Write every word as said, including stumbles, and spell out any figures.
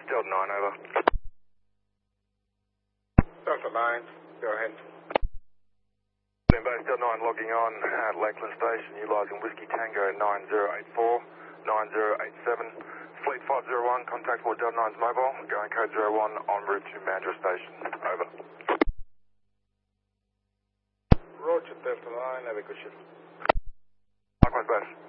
Delta nine, over. Delta nine, go ahead. Base Delta nine logging on at Lakeland Station, utilising Whiskey Tango nine zero eight four, nine zero eight seven. Fleet five zero one, contact for Delta nine's mobile, going code zero one, en route to Mandurah Station, over. Roger, Delta nine, have a good shift. Likewise, base.